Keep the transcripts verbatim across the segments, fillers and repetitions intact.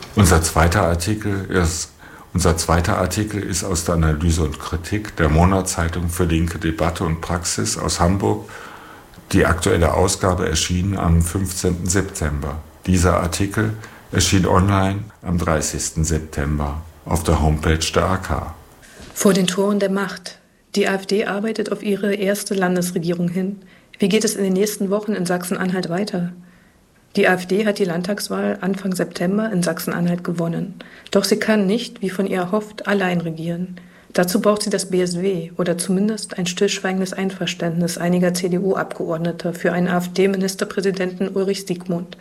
Unser zweiter Artikel ist, unser zweiter Artikel ist aus der Analyse und Kritik der Monatszeitung für linke Debatte und Praxis aus Hamburg. Die aktuelle Ausgabe erschien am fünfzehnten September. Dieser Artikel erschien online am dreißigsten September auf der Homepage der A K. Vor den Toren der Macht. Die AfD arbeitet auf ihre erste Landesregierung hin. Wie geht es in den nächsten Wochen in Sachsen-Anhalt weiter? Die AfD hat die Landtagswahl Anfang September in Sachsen-Anhalt gewonnen. Doch sie kann nicht, wie von ihr erhofft, allein regieren. Dazu braucht sie das B S W oder zumindest ein stillschweigendes Einverständnis einiger C D U-Abgeordneter für einen AfD-Ministerpräsidenten Ulrich Siegmund.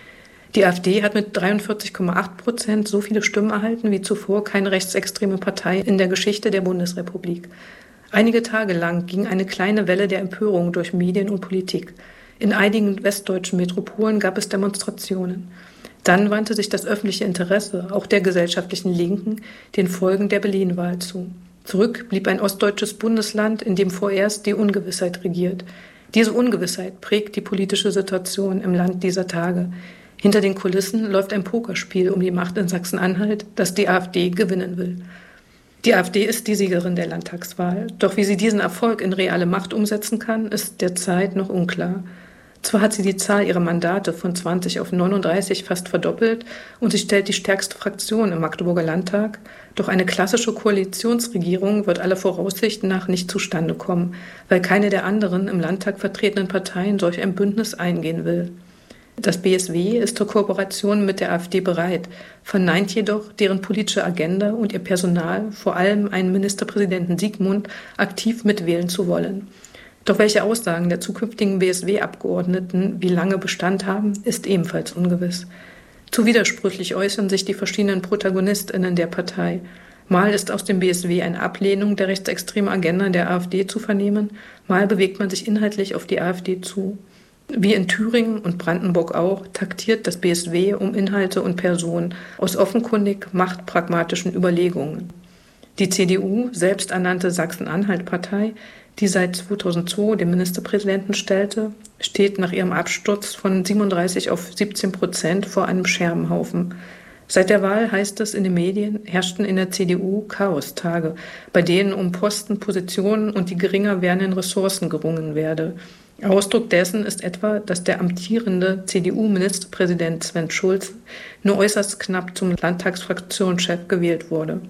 Die AfD hat mit dreiundvierzig Komma acht Prozent so viele Stimmen erhalten wie zuvor keine rechtsextreme Partei in der Geschichte der Bundesrepublik. Einige Tage lang ging eine kleine Welle der Empörung durch Medien und Politik. In einigen westdeutschen Metropolen gab es Demonstrationen. Dann wandte sich das öffentliche Interesse, auch der gesellschaftlichen Linken, den Folgen der Berlin-Wahl zu. Zurück blieb ein ostdeutsches Bundesland, in dem vorerst die Ungewissheit regiert. Diese Ungewissheit prägt die politische Situation im Land dieser Tage. Hinter den Kulissen läuft ein Pokerspiel um die Macht in Sachsen-Anhalt, das die AfD gewinnen will. Die AfD ist die Siegerin der Landtagswahl. Doch wie sie diesen Erfolg in reale Macht umsetzen kann, ist derzeit noch unklar. Zwar hat sie die Zahl ihrer Mandate von zwanzig auf neununddreißig fast verdoppelt und sie stellt die stärkste Fraktion im Magdeburger Landtag, doch eine klassische Koalitionsregierung wird aller Voraussicht nach nicht zustande kommen, weil keine der anderen im Landtag vertretenen Parteien solch ein Bündnis eingehen will. Das B S W ist zur Kooperation mit der AfD bereit, verneint jedoch deren politische Agenda und ihr Personal, vor allem einen Ministerpräsidenten Siegmund, aktiv mitwählen zu wollen. Doch welche Aussagen der zukünftigen B S W-Abgeordneten wie lange Bestand haben, ist ebenfalls ungewiss. Zu widersprüchlich äußern sich die verschiedenen ProtagonistInnen der Partei. Mal ist aus dem B S W eine Ablehnung der rechtsextremen Agenda der AfD zu vernehmen, mal bewegt man sich inhaltlich auf die AfD zu. Wie in Thüringen und Brandenburg auch, taktiert das B S W um Inhalte und Personen aus offenkundig machtpragmatischen Überlegungen. Die C D U, selbsternannte Sachsen-Anhalt-Partei, die seit zweitausendzwei den Ministerpräsidenten stellte, steht nach ihrem Absturz von siebenunddreißig auf siebzehn Prozent vor einem Scherbenhaufen. Seit der Wahl, heißt es in den Medien, herrschten in der C D U Chaostage, bei denen um Posten, Positionen und die geringer werdenden Ressourcen gerungen werde. Ausdruck dessen ist etwa, dass der amtierende C D U-Ministerpräsident Sven Schulze nur äußerst knapp zum Landtagsfraktionschef gewählt wurde.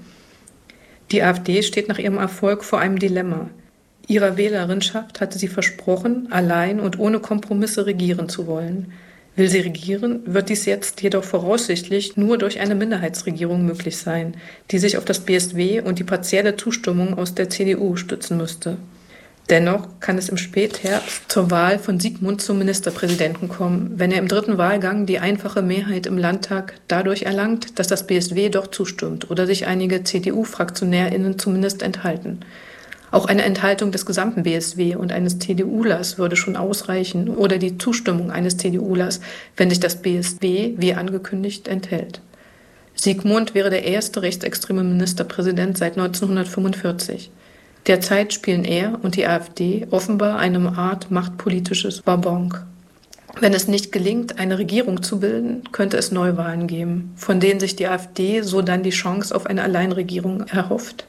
Die AfD steht nach ihrem Erfolg vor einem Dilemma. Ihrer Wählerinschaft hatte sie versprochen, allein und ohne Kompromisse regieren zu wollen. Will sie regieren, wird dies jetzt jedoch voraussichtlich nur durch eine Minderheitsregierung möglich sein, die sich auf das B S W und die partielle Zustimmung aus der C D U stützen müsste. Dennoch kann es im Spätherbst zur Wahl von Siegmund zum Ministerpräsidenten kommen, wenn er im dritten Wahlgang die einfache Mehrheit im Landtag dadurch erlangt, dass das B S W doch zustimmt oder sich einige C D U-FraktionärInnen zumindest enthalten. Auch eine Enthaltung des gesamten B S W und eines CDUlers würde schon ausreichen oder die Zustimmung eines CDUlers, wenn sich das B S W, wie angekündigt, enthält. Siegmund wäre der erste rechtsextreme Ministerpräsident seit neunzehnhundertfünfundvierzig. Derzeit spielen er und die AfD offenbar eine Art machtpolitisches Babonk. Wenn es nicht gelingt, eine Regierung zu bilden, könnte es Neuwahlen geben, von denen sich die AfD so dann die Chance auf eine Alleinregierung erhofft.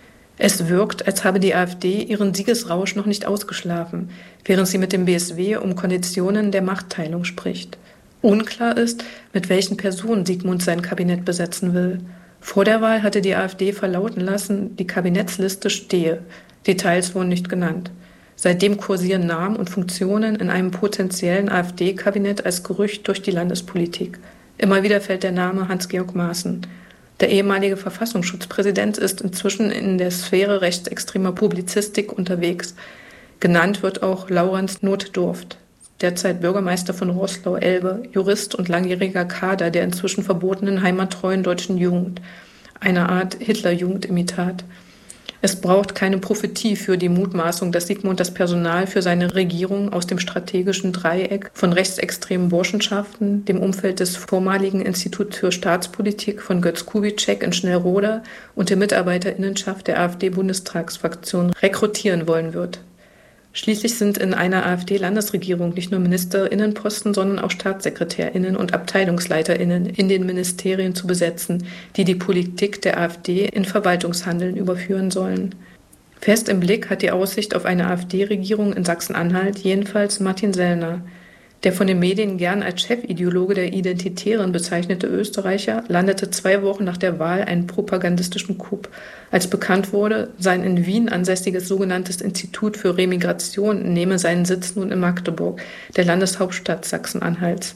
Es wirkt, als habe die AfD ihren Siegesrausch noch nicht ausgeschlafen, während sie mit dem B S W um Konditionen der Machtteilung spricht. Unklar ist, mit welchen Personen Siegmund sein Kabinett besetzen will. Vor der Wahl hatte die AfD verlauten lassen, die Kabinettsliste stehe. Details wurden nicht genannt. Seitdem kursieren Namen und Funktionen in einem potenziellen AfD-Kabinett als Gerücht durch die Landespolitik. Immer wieder fällt der Name Hans-Georg Maaßen. Der ehemalige Verfassungsschutzpräsident ist inzwischen in der Sphäre rechtsextremer Publizistik unterwegs. Genannt wird auch Laurens Notdurft, derzeit Bürgermeister von Roßlau-Elbe, Jurist und langjähriger Kader der inzwischen verbotenen heimattreuen deutschen Jugend, eine Art Hitlerjugendimitat. Es braucht keine Prophetie für die Mutmaßung, dass Siegmund das Personal für seine Regierung aus dem strategischen Dreieck von rechtsextremen Burschenschaften, dem Umfeld des vormaligen Instituts für Staatspolitik von Götz Kubitschek in Schnellroda und der MitarbeiterInnenschaft der AfD-Bundestagsfraktion rekrutieren wollen wird. Schließlich sind in einer AfD-Landesregierung nicht nur MinisterInnenposten, sondern auch StaatssekretärInnen und AbteilungsleiterInnen in den Ministerien zu besetzen, die die Politik der AfD in Verwaltungshandeln überführen sollen. Fest im Blick hat die Aussicht auf eine AfD-Regierung in Sachsen-Anhalt jedenfalls Martin Sellner. Der von den Medien gern als Chefideologe der Identitären bezeichnete Österreicher landete zwei Wochen nach der Wahl einen propagandistischen Coup, als bekannt wurde, sein in Wien ansässiges sogenanntes Institut für Remigration nehme seinen Sitz nun in Magdeburg, der Landeshauptstadt Sachsen-Anhalts.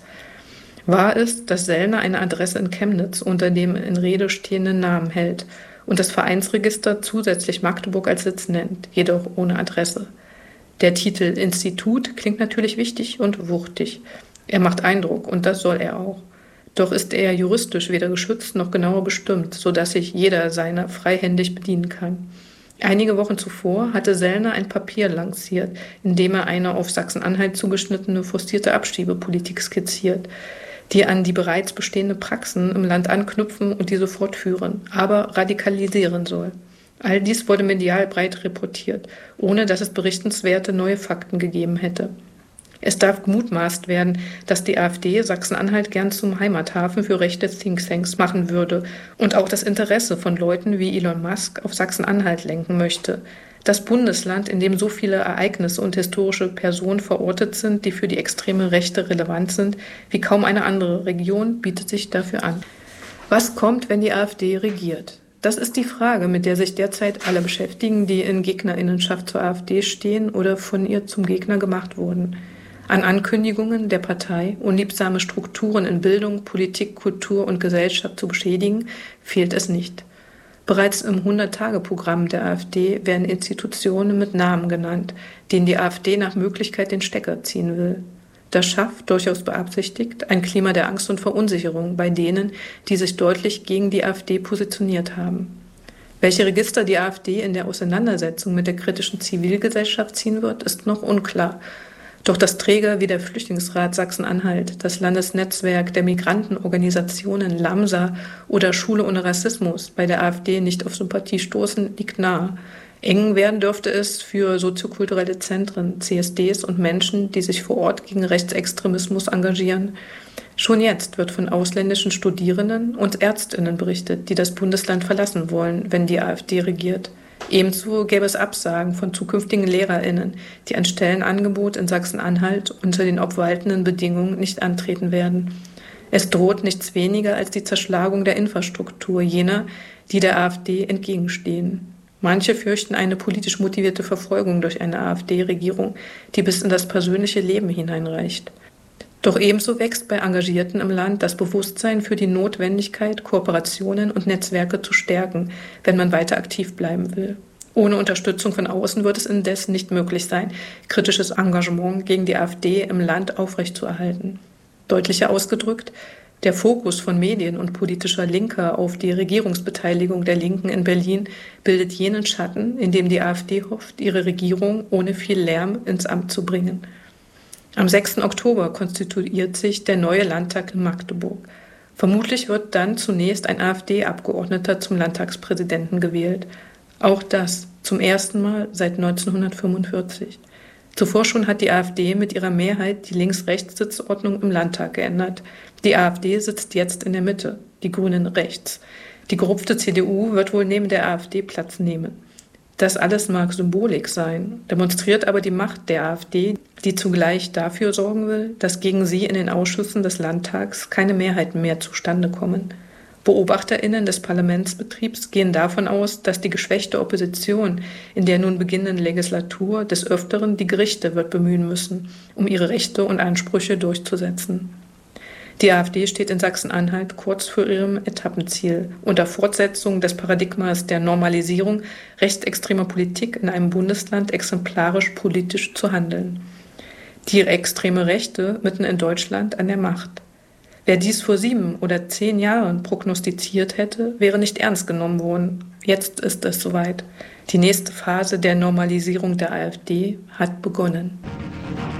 Wahr ist, dass Sellner eine Adresse in Chemnitz unter dem in Rede stehenden Namen hält und das Vereinsregister zusätzlich Magdeburg als Sitz nennt, jedoch ohne Adresse. Der Titel Institut klingt natürlich wichtig und wuchtig. Er macht Eindruck und das soll er auch. Doch ist er juristisch weder geschützt noch genauer bestimmt, sodass sich jeder seiner freihändig bedienen kann. Einige Wochen zuvor hatte Sellner ein Papier lanciert, in dem er eine auf Sachsen-Anhalt zugeschnittene forcierte Abschiebepolitik skizziert, die an die bereits bestehende Praxen im Land anknüpfen und diese fortführen, aber radikalisieren soll. All dies wurde medial breit reportiert, ohne dass es berichtenswerte neue Fakten gegeben hätte. Es darf gemutmaßt werden, dass die AfD Sachsen-Anhalt gern zum Heimathafen für rechte Thinktanks machen würde und auch das Interesse von Leuten wie Elon Musk auf Sachsen-Anhalt lenken möchte. Das Bundesland, in dem so viele Ereignisse und historische Personen verortet sind, die für die extreme Rechte relevant sind, wie kaum eine andere Region, bietet sich dafür an. Was kommt, wenn die AfD regiert? Das ist die Frage, mit der sich derzeit alle beschäftigen, die in Gegnerinnenschaft zur AfD stehen oder von ihr zum Gegner gemacht wurden. An Ankündigungen der Partei, unliebsame Strukturen in Bildung, Politik, Kultur und Gesellschaft zu beschädigen, fehlt es nicht. Bereits im hundert-Tage-Programm der AfD werden Institutionen mit Namen genannt, denen die AfD nach Möglichkeit den Stecker ziehen will. Das schafft, durchaus beabsichtigt, ein Klima der Angst und Verunsicherung bei denen, die sich deutlich gegen die AfD positioniert haben. Welche Register die AfD in der Auseinandersetzung mit der kritischen Zivilgesellschaft ziehen wird, ist noch unklar. Doch dass Träger wie der Flüchtlingsrat Sachsen-Anhalt, das Landesnetzwerk der Migrantenorganisationen LAMSA oder Schule ohne Rassismus bei der AfD nicht auf Sympathie stoßen, liegt nahe. Eng werden dürfte es für soziokulturelle Zentren, C S Ds und Menschen, die sich vor Ort gegen Rechtsextremismus engagieren. Schon jetzt wird von ausländischen Studierenden und ÄrztInnen berichtet, die das Bundesland verlassen wollen, wenn die AfD regiert. Ebenso gäbe es Absagen von zukünftigen LehrerInnen, die ein Stellenangebot in Sachsen-Anhalt unter den obwaltenden Bedingungen nicht antreten werden. Es droht nichts weniger als die Zerschlagung der Infrastruktur jener, die der AfD entgegenstehen. Manche fürchten eine politisch motivierte Verfolgung durch eine AfD-Regierung, die bis in das persönliche Leben hineinreicht. Doch ebenso wächst bei Engagierten im Land das Bewusstsein für die Notwendigkeit, Kooperationen und Netzwerke zu stärken, wenn man weiter aktiv bleiben will. Ohne Unterstützung von außen wird es indes nicht möglich sein, kritisches Engagement gegen die AfD im Land aufrechtzuerhalten. Deutlicher ausgedrückt, der Fokus von Medien und politischer Linker auf die Regierungsbeteiligung der Linken in Berlin bildet jenen Schatten, in dem die AfD hofft, ihre Regierung ohne viel Lärm ins Amt zu bringen. Am sechsten Oktober konstituiert sich der neue Landtag in Magdeburg. Vermutlich wird dann zunächst ein AfD-Abgeordneter zum Landtagspräsidenten gewählt. Auch das zum ersten Mal seit neunzehnhundertfünfundvierzig. Zuvor schon hat die AfD mit ihrer Mehrheit die Links-Rechts-Sitzordnung im Landtag geändert. Die AfD sitzt jetzt in der Mitte, die Grünen rechts. Die gerupfte C D U wird wohl neben der AfD Platz nehmen. Das alles mag Symbolik sein, demonstriert aber die Macht der AfD, die zugleich dafür sorgen will, dass gegen sie in den Ausschüssen des Landtags keine Mehrheiten mehr zustande kommen. BeobachterInnen des Parlamentsbetriebs gehen davon aus, dass die geschwächte Opposition in der nun beginnenden Legislatur des Öfteren die Gerichte wird bemühen müssen, um ihre Rechte und Ansprüche durchzusetzen. Die AfD steht in Sachsen-Anhalt kurz vor ihrem Etappenziel, unter Fortsetzung des Paradigmas der Normalisierung rechtsextremer Politik in einem Bundesland exemplarisch politisch zu handeln. Die extreme Rechte mitten in Deutschland an der Macht. Wer dies vor sieben oder zehn Jahren prognostiziert hätte, wäre nicht ernst genommen worden. Jetzt ist es soweit. Die nächste Phase der Normalisierung der AfD hat begonnen.